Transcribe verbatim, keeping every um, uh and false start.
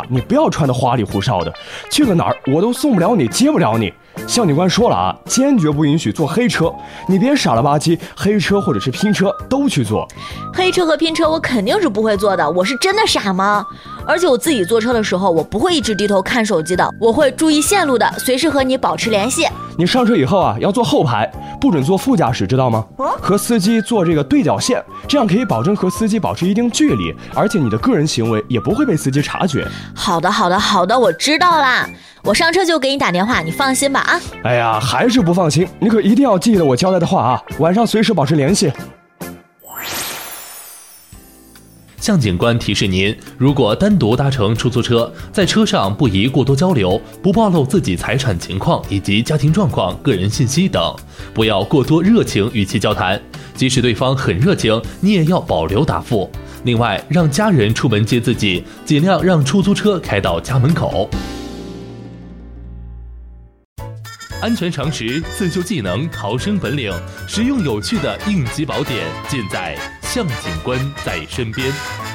你不要穿得花里胡哨的，去了哪儿我都送不了你，接不了你。校警官说了啊，坚决不允许坐黑车，你别傻了吧唧，黑车或者是拼车都去坐。 黑车和拼车我肯定是不会坐的，我是真的傻吗？而且我自己坐车的时候，我不会一直低头看手机的，我会注意线路的，随时和你保持联系。 你上车以后啊，要坐后排，不准坐副驾驶，知道吗？和司机做这个对角线，这样可以保证和司机保持一定距离，而且你的个人行为也不会被司机察觉。 好的好的好的，我知道啦，我上车就给你打电话，你放心吧啊。 哎呀，还是不放心，你可一定要记得我交代的话啊，晚上随时保持联系。 向警官提示您，如果单独搭乘出租车，在车上不宜过多交流，不暴露自己财产情况以及家庭状况、个人信息等，不要过多热情语气交谈，即使对方很热情，你也要保留答复。另外，让家人出门接自己，尽量让出租车开到家门口。安全常识、自救技能、逃生本领，实用有趣的应急宝典，尽在向警官在身边。